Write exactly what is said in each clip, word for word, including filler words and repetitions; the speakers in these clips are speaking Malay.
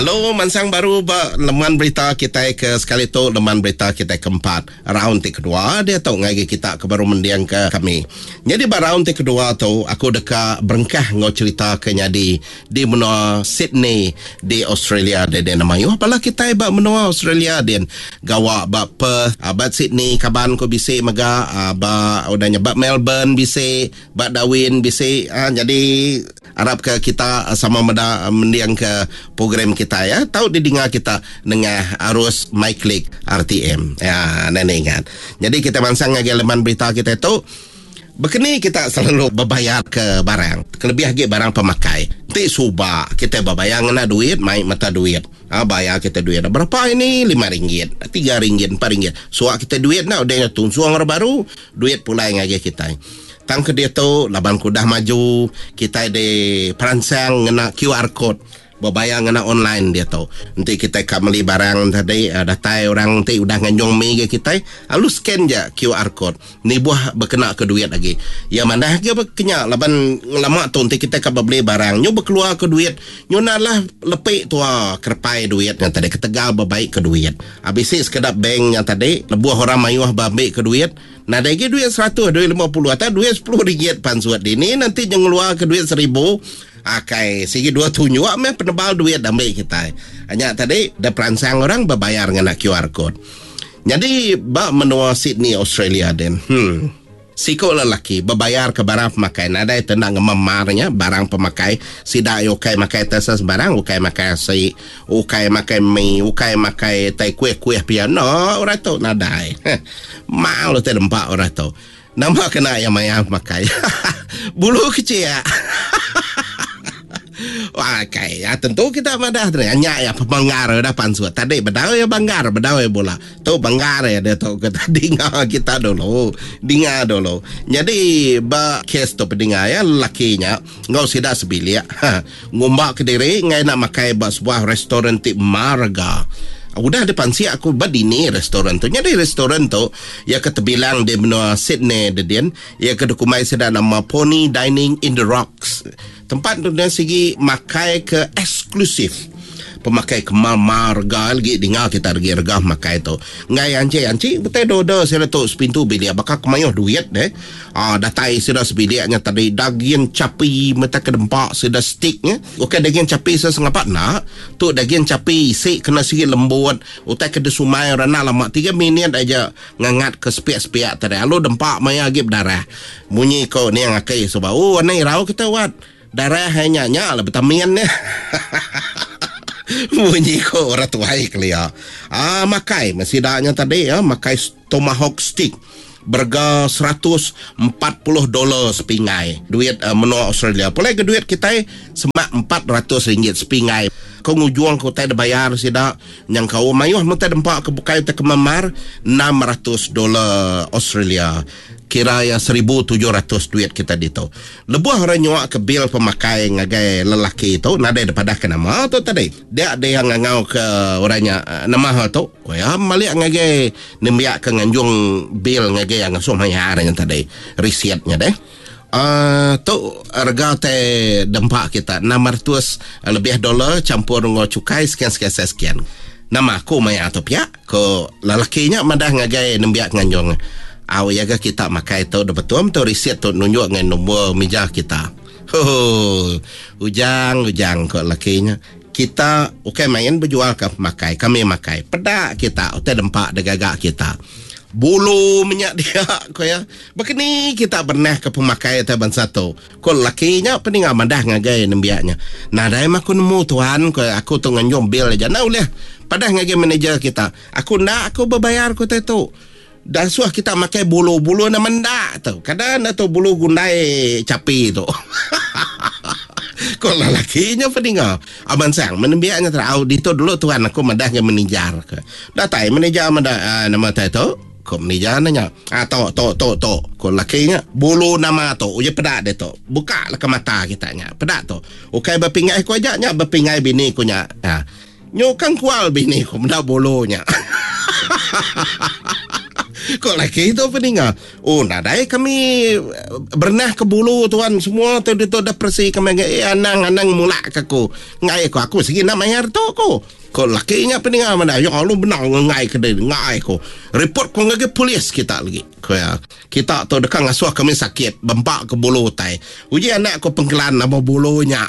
Halo, mansang baru ba leman berita kita ke sekali tu leman berita kita keempat. Round ti kedua dia tahu ngai kita ke baru mendiang ke kami. Jadi ba round ti kedua tu aku dekat berengkah ngau cerita ke nyadi di menua Sydney di Australia de de nama yo pala kita ba menua Australia den gawa ba Perth, ba Sydney kaban ko bisi maga ba udahnya ba Melbourne bisi, ba Darwin bisi. Ha, jadi harap ke kita sama meda mendiang ke program kita ya. Tahu didengar kita dengan arus MyClick R T M. Ya, nenek ingat. Jadi kita mansang ngagi leman berita kita tu. Begini kita selalu berbayar ke barang. Kelebih lagi barang pemakai. Ti subah kita berbayar ngena duit, main mata duit. Ha, bayar kita duit. Berapa ini? lima ringgit, tiga ringgit, empat ringgit. Suak kita duit nak udah tunsuang baru, duit pula yang ngagi kita. Tang ke dia tu laban kudah maju kita di peransang ngena Q R code berbayar ngena online dia tu. Nanti kita ka beli barang tadi uh, datai orang nanti udah nganyong mi ke kita, lalu scan je Q R code. Ni buah berkena ke duit lagi. Ya mana ke berkenya laban lama tu nanti kita ka beli barang nyo berkeluar ke duit. Nyo nalah lepik tu ah kerpai duit yang tadi ketegal berbaik ke duit. Habis sekedap bank yang tadi lebuh orang mayuh babik ke duit. Nah, ada lagi duit seratus, duit lima puluh, atau duit sepuluh ringgit pansuat ini, nanti jangan keluar ke duit seribu, akai, segi dua tunjuk, meh penebal duit damai kita. Hanya tadi, ada peransang orang berbayar dengan Q R code. Jadi, bak menua Sydney, Australia, den. Hmm. Siko lelaki berbayar ke barang pemakai. Nada itu nak memarnya barang pemakai. Sidak ukai makai tersas barang, ukai makai si, ukai makai mie, ukai makai tai kuih-kuih piano. Orang tu nada. Malu terdempak orang tu. Nama kena yang maya makai. Bulu kecil ya. Wah, okay. Ya, tentu kita madah hanya ya pembanggar dah pansuat. Tadi bedau ya banggar, bedau ya bola. Tu banggar ya dia tu kita dengar kita dulu, dengar dulu. Jadi ba kes tu pendengar ya lakinya ngau sida sebilik. Ngumbak ke diri ngai nak makai ba sebuah restoran tip marga. Udah ada pansi aku badini restoran tu. Jadi restoran tu ya kata bilang di benua Sydney dedian ya kedukumai sedang nama Pony Dining in the Rocks. Tempat tu dari segi makai ke eksklusif. Pemakai kemal marga lagi dengar kita lagi regah makai tu. Ngai anci anci betul dodo saya tu sepintu bilik bakal kemayuh duit deh. Ah datai sudah sebiliknya tadi daging capi mata kedempak sudah sticknya. Okey daging capi sesengapat nak. Tu daging capi isi kena sikit lembut. Utai ke desumai rana lama tiga minit aja ngangat ke sepiak-sepiak tadi. Lalu dempak maya lagi berdarah. Bunyi kau ni yang akai sebab oh ni rau kita wat. Darah hanya nya lah vitamin ni. Bunyi ko orang tuai kelia. Ah makai masih dahnya tadi ya makai tomahawk stick. Berga seratus empat puluh dolar sepingai. Duit uh, menua Australia. Boleh ke duit kita semak empat ratus ringgit sepingai. Kau ngujuang kau tak ada bayar sida yang kau mayuh muta dempak ke bukai te kemamar enam ratus dolar Australia. Kira ya seribu tujuh ratus duit kita dito. Lebuh orang nyuak ke bil pemakai ngagai lelaki itu nada daripada ke nama tu tadi. Dia ada yang ngau ke orangnya uh, nama tu. Oh ya malik ngagai nembiak ke nganjung bil ngagai yang ngasuh mayar yang tadi. Resiatnya deh. Uh, tu harga te dempak kita enam ratus lebih dolar campur dengan cukai sekian-sekian sekian. Nama aku maya atau pihak ko lelakinya madah ngagai nembiak nganjung. Aw yaga kita makai tu dah betul betul riset tu nunjuk dengan nombor meja kita. Ho ujang ujang kok lakinya. Kita okey main berjual ke makai, kami makai. Pedak kita, otak dempak degagak kita. Bulu minyak dia kau ya. Begini kita pernah ke pemakai taban satu. Kau lakinya pening amadah ngagai nembiaknya. Nah dah aku nemu tuan kau aku tu nganjom bil aja. Nah boleh. Padah ngagai manager kita. Aku nak aku berbayar kau tu. Dan suah kita makai bulu-bulu na mendak tu. Kadang na tu bulu gundai capi tu. Kau lelakinya peninggal. Abang sang menembiaknya terau dito dulu tuan aku madah ke manager ke. Datai manager madah uh, nama tai tu. Kau manager nanya. Ah to to to to. Kau lakinya bulu nama tu. Uya pedak dia tu. Buka lah ke mata kita nya. Pedak tu. Ukai berpingai ku aja nya berpingai bini ku nya. Ha. Nyo kan kual bini ku mendak bulunya. Kok laki itu peninga. Oh, nadai kami berenah ke bulu tuan semua tu tu dah bersih kami eh, anang anang mulak aku. Ngai aku aku segi nak mayar tu aku. Kok lakinya peninga mana? Ya Allah benar ngai ke dia ngai aku. Report ko ngage polis kita lagi. Ko ya. Kita tu dekat ngasuh kami sakit bempak ke bulu tai. Uji anak ko pengkelan nama bulunya.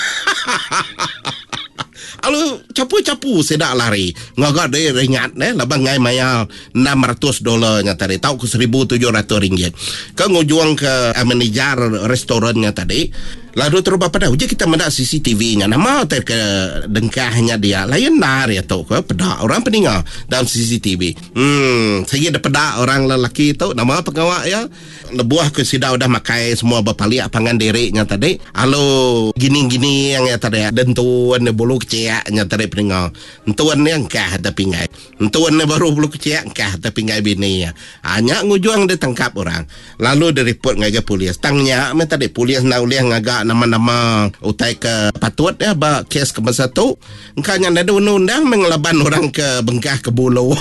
Alu capu-capu sedak lari. Ngagak dia ringat eh labang ngai mayal enam ratus dolarnya tadi. Tahu ke seribu tujuh ratus ringgit. Ke ngujuang ke uh, manajer restorannya tadi. Lalu terubah pada uji kita mendak C C T V-nya. Nama ter ke dengkahnya dia. Lain nar ya tu ke pedak orang peninga dalam C C T V. Hmm, saya ada pedak orang lelaki tu nama pegawai ya. Lebuah ke sida udah makai semua bapaliak pangan deriknya tadi. Halo gini-gini yang ya tadi dentuan bulu keciaknya tadi peninga. Entuan yang kah tapi ngai. Entuan baru bulu keciak kah tapi ngai bini ya. Hanya ngujuang ditangkap orang. Lalu direport ngaga polis. Tangnya me tadi polis nauliah ngaga nama-nama utai ke patut ya ba kes ke masa tu engkanya ada undang-undang mengelaban orang ke bengkah ke bulu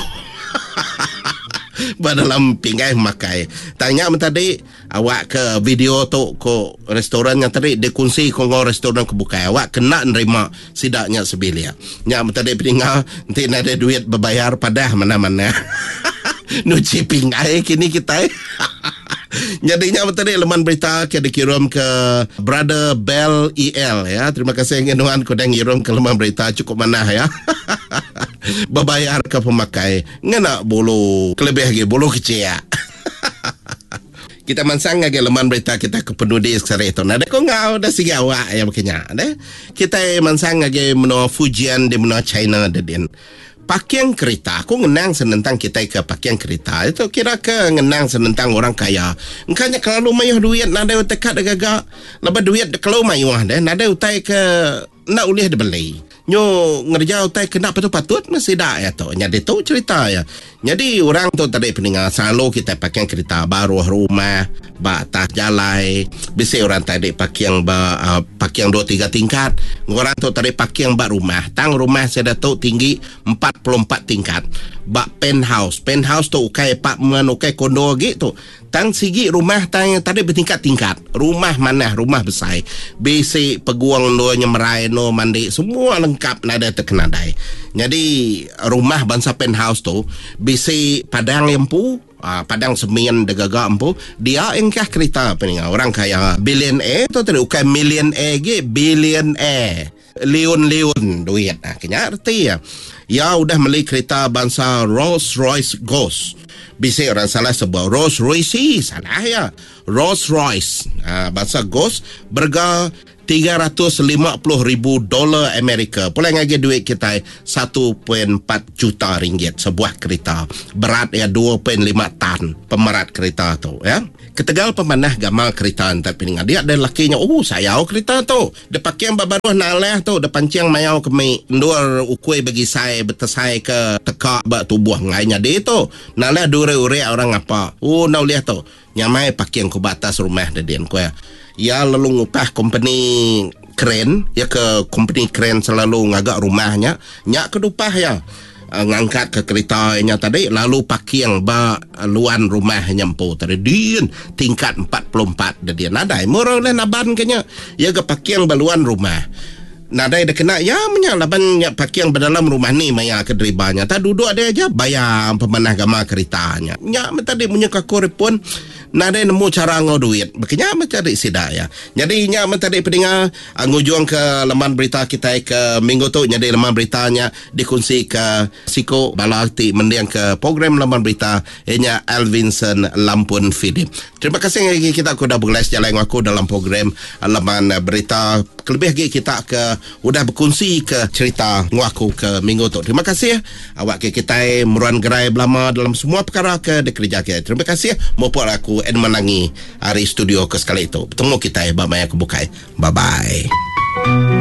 dalam pinggai makai. Tanya tadi awak ke video tu ko restorannya tadi dikunci ko restoran kebuka awak kena nerima sidaknya sebilia. Nya tadi pinga nanti ada duit berbayar padah mana-mana. Nuci pinggai kini kita. Jadinya tadi leman berita kita dikirim ke Brother Bell E L ya. Terima kasih ngenuan ko dang ngirim ke leman berita cukup mana ya. Berbayar ke pemakai ngena bulu kelebih lagi bulu kecil ya. Kita mansang lagi leman berita kita ke penudi sekali itu. Nada ko ngau dah sige awak ya makanya. Ada kita mansang lagi menua Fujian di menua China dedin. Pakian kereta, aku ngenang senentang kita ke pakian kereta. Itu kira ke ngenang senentang orang kaya. Engkanya kalau mayuh duit, nada utekat gagak. Lepas duit kalau mayuh deh, nada utai ke nak ulih dibeli. Nyo ngerja utai kena patut-patut masih dah ya tu. Jadi tu cerita ya. Jadi orang tu tadi peningat selalu kita pakai kereta baru rumah, batas jalai. Bisa orang tadi pakai yang ba uh, pakai yang dua tiga tingkat. Orang tu tadi pakai yang ba rumah. Tang rumah saya dah tahu tinggi empat puluh empat tingkat. Ba penthouse. Penthouse tu ukai apartment, ukai kondo gitu. Tang sigi rumah tang tadi bertingkat-tingkat. Rumah mana? Rumah besar. Basic peguang no nyemerai no mandi semua lengkap nada terkenadai. Jadi rumah bangsa penthouse tu basic padang lempu, uh, padang semen degaga empu, dia engkah kereta peninga orang kaya billionaire tu tadi ukai millionaire ge billionaire. Leon-leon duit. Nah, kena arti ya. Ya udah beli kereta bangsa Rolls Royce Ghost. Bisa orang salah sebut Rolls Royce salah ya. Rolls Royce uh, bangsa Ghost berga tiga ratus lima puluh ribu dolar Amerika. Pula lagi duit kita satu perpuluhan empat juta ringgit sebuah kereta. Berat ya dua perpuluhan lima tan pemerat kereta tu ya. Ketegal pemanah gamal kereta antar peningat. Dia ada lakinya, oh sayau kereta tu. Dia pakai yang baru naleh tu. Dia pancing mayau kami. Dua ukui bagi saya betesai ke tekak bak tubuh ngainya dia tu. Naleh dure-ure orang apa. Oh nauliah tu. Nyamai pakai yang ke batas rumah dia dia. Ya lalu ngupah company kren. Ya ke company kren selalu ngagak rumahnya. Nyak kedupah ya. Ngangkat ke keretanya tadi lalu pakai yang ba luan rumah nyampu tadi din tingkat empat puluh empat dia nadai murah lah naban kenya ya ke pakai yang baluan rumah nadai dah kena ya menyalaban ya pakai yang berdalam rumah ni maya ke deribanya tak duduk ada aja bayar pemanah gama keretanya nya tadi punya kakor pun nadai nemu cara ngau duit makanya mencari sidak ya jadi nya tadi pendengar ngujuang ke laman berita kita ke minggu tu jadi laman beritanya dikunci ke Siko Balati mendiang ke program laman berita ianya Alvinson Lampun Fidip. Terima kasih lagi kita aku dah bergelas jalan aku dalam program laman berita kelebih lagi kita ke udah berkongsi ke cerita ngaku ke minggu tu. Terima kasih awak ke kita meruan gerai belama dalam semua perkara ke dikerja kita. Terima kasih maupun aku Edman Langi hari studio ke sekali itu. Bertemu kita bye bye aku bukai. Bye bye.